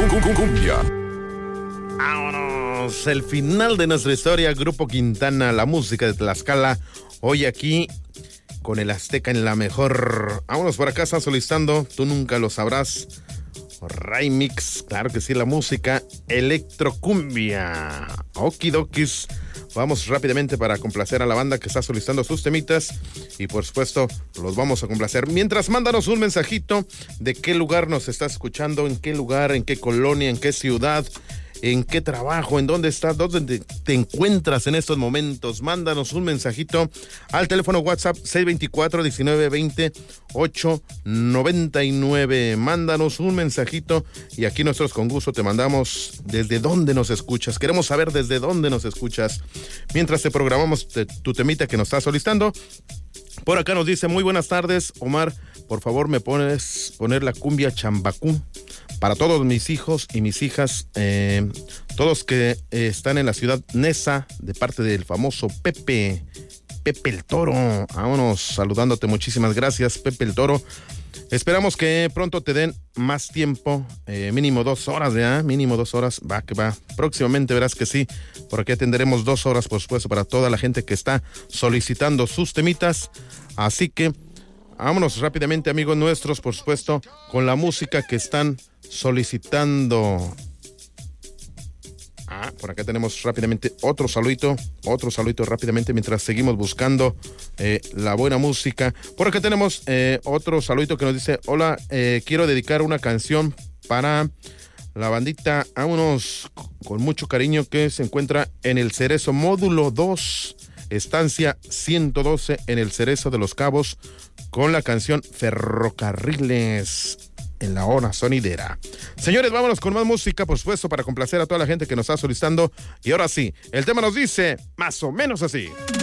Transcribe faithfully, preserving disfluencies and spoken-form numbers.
Cumbia. Vámonos, el final de nuestra historia, Grupo Quintana, la música de Tlaxcala, hoy aquí con el Azteca en la mejor. Vámonos, por acá están solicitando, tú nunca lo sabrás, Remix, claro que sí, la música electrocumbia. Okidokis. Vamos rápidamente para complacer a la banda que está solicitando sus temitas y por supuesto los vamos a complacer. Mientras, mándanos un mensajito de qué lugar nos estás escuchando, en qué lugar, en qué colonia, en qué ciudad, en qué trabajo, en dónde estás, dónde te encuentras en estos momentos. Mándanos un mensajito al teléfono WhatsApp seis dos cuatro, uno nueve dos cero, ocho nueve nueve. Mándanos un mensajito y aquí nosotros con gusto te mandamos desde dónde nos escuchas. Queremos saber desde dónde nos escuchas. Mientras te programamos te, tu temita que nos estás solicitando. Por acá nos dice, muy buenas tardes, Omar, por favor me pones poner la cumbia Chambacú para todos mis hijos y mis hijas, eh, todos que eh, están en la ciudad Nesa, de parte del famoso Pepe, Pepe el Toro. Vámonos saludándote, muchísimas gracias, Pepe el Toro. Esperamos que pronto te den más tiempo, eh, mínimo dos horas, ¿ya? Mínimo dos horas, va que va. Próximamente verás que sí, por aquí tendremos dos horas, por supuesto, para toda la gente que está solicitando sus temitas. Así que vámonos rápidamente, amigos nuestros, por supuesto, con la música que están solicitando. Ah, por acá tenemos rápidamente otro saludito, otro saludito rápidamente mientras seguimos buscando eh, la buena música. Por acá tenemos eh, otro saludito que nos dice, hola, eh, quiero dedicar una canción para la bandita, vámonos con mucho cariño, que se encuentra en el Cerezo Módulo dos, estancia ciento doce en el Cerezo de los Cabos, con la canción Ferrocarriles en la hora sonidera. Señores, vámonos con más música, por supuesto, para complacer a toda la gente que nos está solicitando. Y ahora sí, el tema nos dice más o menos así.